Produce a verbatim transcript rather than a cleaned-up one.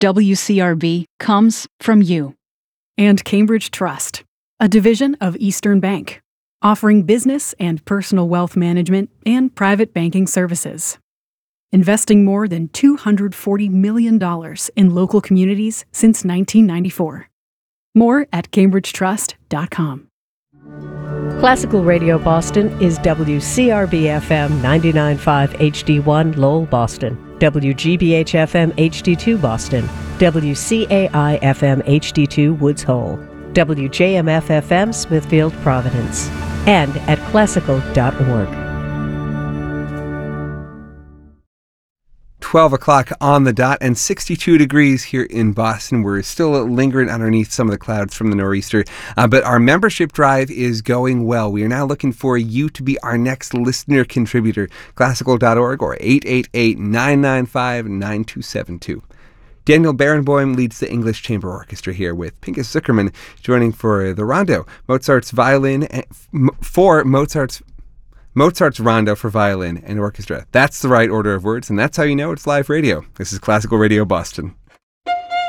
W C R B comes from you. And Cambridge Trust, a division of Eastern Bank, offering business and personal wealth management and private banking services. Investing more than two hundred forty million dollars in local communities since nineteen ninety-four. More at cambridge trust dot com. Classical Radio Boston is W C R B F M ninety-nine point five H D one Lowell, Boston, W G B H F M H D two Boston, W C A I F M H D two Woods Hole, W J M F F M Smithfield, Providence, and at classical dot org. twelve o'clock on the dot and sixty-two degrees here in Boston. We're still lingering underneath some of the clouds from the nor'easter, uh, but our membership drive is going well. We are now looking for you to be our next listener contributor. classical dot org or eight eight eight, nine nine five, nine two seven two. Daniel Barenboim leads the English Chamber Orchestra here with Pinchas Zuckerman joining for the Rondo, Mozart's violin, for Mozart's Mozart's Rondo for violin and orchestra. That's the right order of words, and that's how you know it's live radio. This is Classical Radio Boston.